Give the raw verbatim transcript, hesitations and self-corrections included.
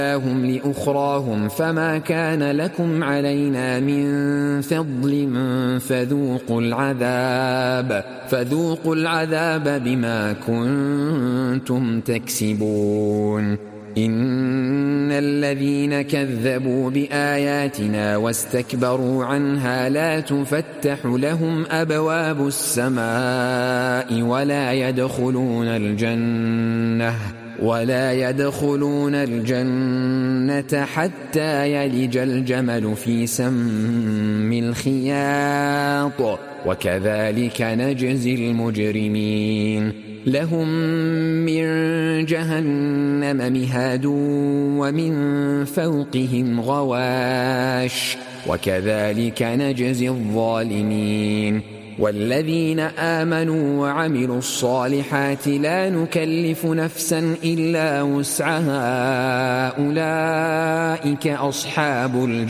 هم لأخراهم فما كان لكم علينا من فضل فذوقوا العذاب فذوقوا العذاب بما كنتم تكسبون إن الذين كذبوا بآياتنا واستكبروا عنها لا تفتح لهم أبواب السماء ولا يدخلون الجنة ولا يدخلون الجنة حتى يلج الجمل في سم الخياط وكذلك نجزي المجرمين لهم من جهنم مهاد ومن فوقهم غواش وكذلك نجزي الظالمين والذين آمنوا وعملوا الصالحات لا نكلف نفسا إلا وسعها أولئك أصحاب الجنة